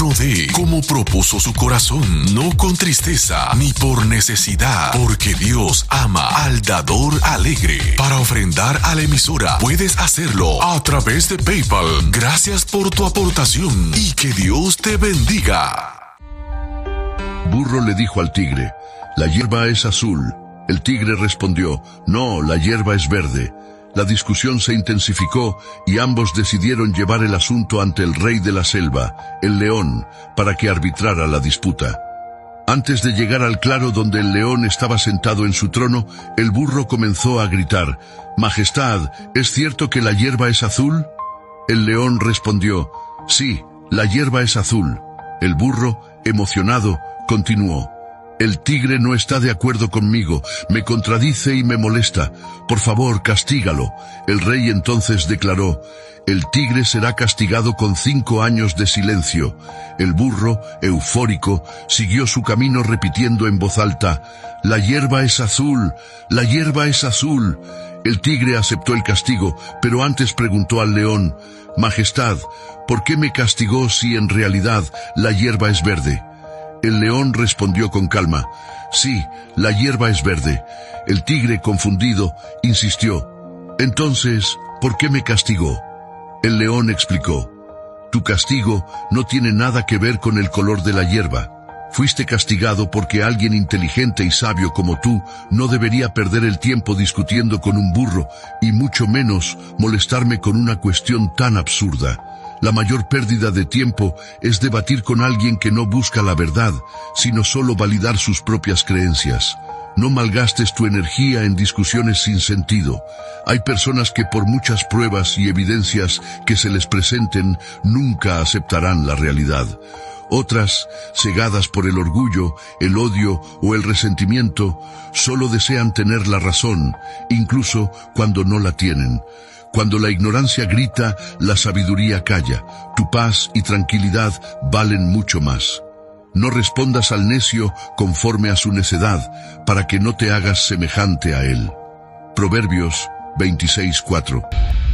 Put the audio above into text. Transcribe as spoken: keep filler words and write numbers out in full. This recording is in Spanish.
uno dé como propuso su corazón, no con tristeza ni por necesidad, porque Dios ama al dador alegre. Para ofrendar a la emisora puedes hacerlo a través de PayPal. Gracias por tu aportación y que Dios te bendiga. Burro le dijo al tigre: la hierba es azul. El tigre respondió: no, la hierba es verde. La discusión se intensificó y ambos decidieron llevar el asunto ante el rey de la selva, el león, para que arbitrara la disputa. Antes de llegar al claro donde el león estaba sentado en su trono, el burro comenzó a gritar: Majestad, ¿es cierto que la hierba es azul? El león respondió: sí, la hierba es azul. El burro, emocionado, continuó: el tigre no está de acuerdo conmigo, me contradice y me molesta. Por favor, castígalo. El rey entonces declaró: el tigre será castigado con cinco años de silencio. El burro, eufórico, siguió su camino repitiendo en voz alta: la hierba es azul, la hierba es azul. El tigre aceptó el castigo, pero antes preguntó al león: Majestad, ¿por qué me castigó si en realidad la hierba es verde? El león respondió con calma: sí, la hierba es verde. El tigre, confundido, insistió: entonces, ¿por qué me castigó? El león explicó: tu castigo no tiene nada que ver con el color de la hierba. Fuiste castigado porque alguien inteligente y sabio como tú no debería perder el tiempo discutiendo con un burro, y mucho menos molestarme con una cuestión tan absurda. La mayor pérdida de tiempo es debatir con alguien que no busca la verdad, sino solo validar sus propias creencias. No malgastes tu energía en discusiones sin sentido. Hay personas que por muchas pruebas y evidencias que se les presenten, nunca aceptarán la realidad. Otras, cegadas por el orgullo, el odio o el resentimiento, solo desean tener la razón, incluso cuando no la tienen. Cuando la ignorancia grita, la sabiduría calla. Tu paz y tranquilidad valen mucho más. No respondas al necio conforme a su necedad, para que no te hagas semejante a él. Proverbios veintiséis cuatro.